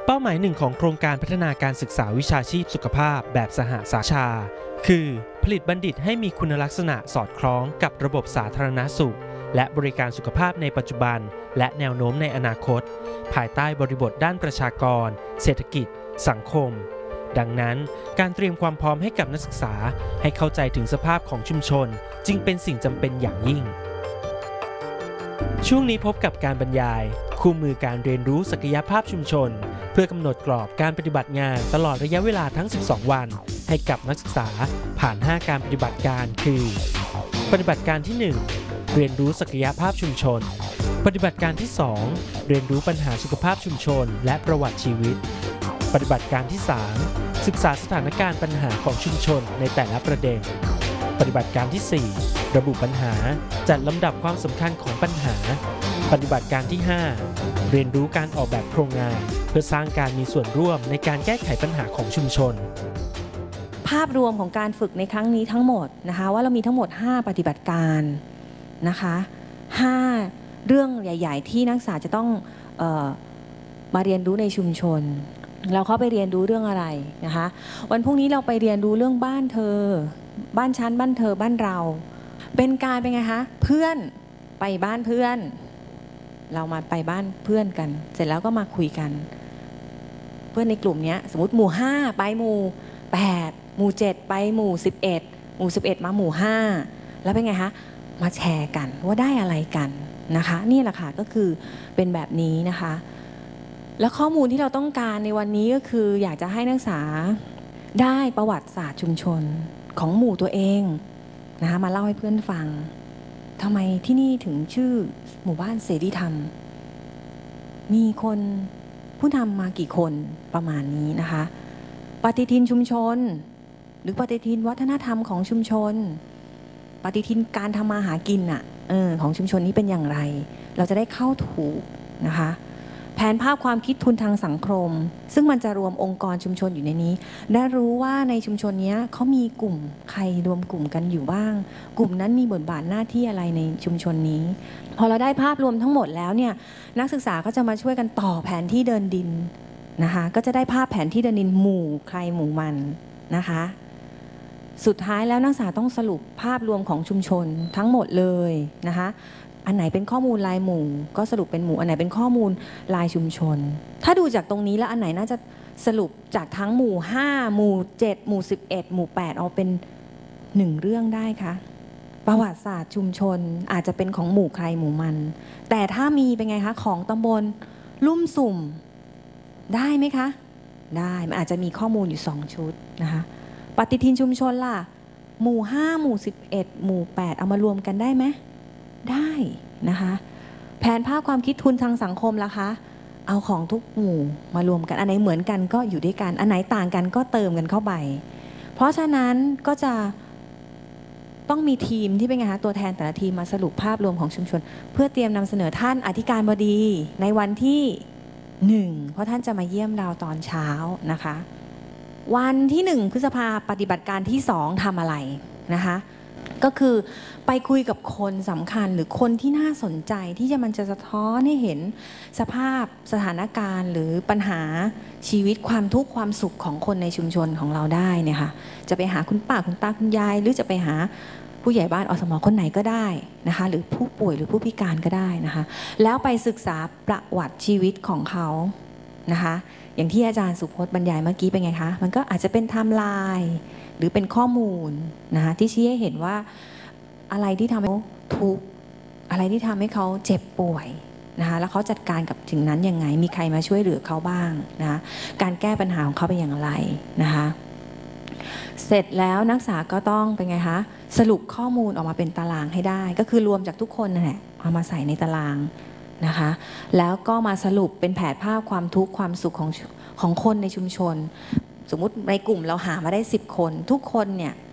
เป้าหมายหนึ่งของโครงการพัฒนาการศึกษาวิชาชีพสุขภาพแบบสหสาชาคือผลิตบัณฑิตให้มีคุณลักษณะสอดคล้องกับระบบสาธารณสุขและบริการสุขภาพในปัจจุบันและแนวโน้มในอนาคตภายใต้บริบทด้านประชากรเศรษฐกิจสังคมดังนั้นการเตรียมความพร้อมให้กับนักศึกษาให้เข้าใจถึงสภาพของชุมชนจึงเป็นสิ่งจำเป็นอย่างยิ่งช่วงนี้พบกับการบรรยายคู่มือการเรียนรู้ศักยภาพชุมชนเพื่อกำหนดกรอบการปฏิบัติงานตลอดระยะเวลาทั้ง 12 วันให้กับนักศึกษาผ่าน 5 การปฏิบัติการคือปฏิบัติการที่ 1 เรียนรู้ศักยภาพชุมชนปฏิบัติการที่ 2 เรียนรู้ปัญหาสุขภาพชุมชนและประวัติชีวิตปฏิบัติการที่ 3 ศึกษาสถานการณ์ปัญหาของชุมชนในแต่ละประเด็นปฏิบัติการที่ 4 ระบุปัญหาจัดลำดับความสำคัญของปัญหาปฏิบัติการที่ 5 เรียนรู้การออกแบบโครงงานเพื่อสร้างการมีส่วนร่วมในการแก้ไขปัญหาของชุมชนภาพรวมของการฝึกในครั้งนี้ทั้งหมดนะคะว่าเรามีทั้งหมด5ปฏิบัติการนะคะ5เรื่องใหญ่ๆที่นักศึกษาจะต้องมาเรียนรู้ในชุมชนเราเข้าไปเรียนรู้เรื่องอะไรนะคะวันพรุ่งนี้เราไปเรียนรู้เรื่องบ้านเธอบ้านฉันบ้านเธอบ้านเราเป็นไงคะเพื่อนไปบ้านเพื่อนเรามาไปบ้านเพื่อนกันเสร็จแล้วก็มาคุยกันเพื่อนในกลุ่มนี้สมมติหมู่5ไปหมู่8หมู่7ไปหมู่11หมู่11มาหมู่5แล้วเป็นไงคะมาแชร์กันว่าได้อะไรกันนะคะนี่แหละค่ะก็คือเป็นแบบนี้นะคะแล้วข้อมูลที่เราต้องการในวันนี้ก็คืออยากจะให้นักศึกษาได้ประวัติศาสตร์ชุมชนของหมู่ตัวเองนะคะมาเล่าให้เพื่อนฟังทำไมที่นี่ถึงชื่อหมู่บ้านเสรีธรรมมีคนผู้นำมากี่คนประมาณนี้นะคะปฏิทินชุมชนหรือปฏิทินวัฒนธรรมของชุมชนปฏิทินการทำมาหากินของชุมชนนี้เป็นอย่างไรเราจะได้เข้าถูกนะคะแผนภาพความคิดทุนทางสังคมซึ่งมันจะรวมองค์กรชุมชนอยู่ในนี้ได้รู้ว่าในชุมชนนี้เขามีกลุ่มใครรวมกลุ่มกันอยู่บ้างกลุ่มนั้นมีบทบาทหน้าที่อะไรในชุมชนนี้พอเราได้ภาพรวมทั้งหมดแล้วเนี่ยนักศึกษาก็จะมาช่วยกันต่อแผนที่เดินดินนะคะก็จะได้ภาพแผนที่เดินดินหมู่ใครหมู่มันนะคะสุดท้ายแล้วนักศึกษาต้องสรุปภาพรวมของชุมชนทั้งหมดเลยนะคะอันไหนเป็นข้อมูลรายหมู่ก็สรุปเป็นหมู่อันไหนเป็นข้อมูลรายชุมชนถ้าดูจากตรงนี้แล้วอันไหนน่าจะสรุปจากทั้งหมู่5หมู่7หมู่11หมู่8เอาเป็น1เรื่องได้คะประวัติศาสตร์ชุมชนอาจจะเป็นของหมู่ใครหมู่มันแต่ถ้ามีเป็นไงคะของตำบลลุ่มสุ่มได้ไหมคะได้มันอาจจะมีข้อมูลอยู่2ชุดนะคะปฏิทินชุมชนล่ะหมู่5หมู่11หมู่8เอามารวมกันได้ไหมได้นะคะแผนภาพความคิดทุนทางสังคมล่ะคะเอาของทุกหมู่มารวมกันอันไหนเหมือนกันก็อยู่ด้วยกันอันไหนต่างกันก็เติมกันเข้าไปเพราะฉะนั้นก็จะต้องมีทีมที่เป็นไงคะตัวแทนแต่ละทีมมาสรุปภาพรวมของชุมชนเพื่อเตรียมนำเสนอท่านอธิการบดีในวันที่1เพราะท่านจะมาเยี่ยมเราตอนเช้านะคะวันที่1พฤษภาปฏิบัติการที่2ทำอะไรนะคะก็คือไปคุยกับคนสำคัญหรือคนที่น่าสนใจที่มันจะสะท้อนให้เห็นสภาพสถานการณ์หรือปัญหาชีวิตความทุกข์ความสุขของคนในชุมชนของเราได้เนี่ยค่ะจะไปหาคุณป้าคุณตาคุณยายหรือจะไปหาผู้ใหญ่บ้านอสมคนไหนก็ได้นะคะหรือผู้ป่วยหรือผู้พิการก็ได้นะคะแล้วไปศึกษาประวัติชีวิตของเขานะคะอย่างที่อาจารย์สุพจน์บรรยายเมื่อกี้เป็นไงคะมันก็อาจจะเป็นไทม์ไลน์หรือเป็นข้อมูลนะคะที่ชี้ให้เห็นว่าอะไรที่ทำให้เขาทุกข์อะไรที่ทำให้เขาเจ็บป่วยนะคะแล้วเขาจัดการกับสิ่งนั้นยังไงมีใครมาช่วยเหลือเขาบ้างนะการแก้ปัญหาของเขาเป็นอย่างไรนะคะเสร็จแล้วนักศึกษาก็ต้องเป็นไงคะสรุปข้อมูลออกมาเป็นตารางให้ได้ก็คือรวมจากทุกคนนั่นแหละเอามาใส่ในตารางนะคะแล้วก็มาสรุปเป็นแผนภาพความทุกข์ความสุขของคนในชุมชนสมมุติในกลุ่มเราหามาได้10คนทุกคนเนี่ย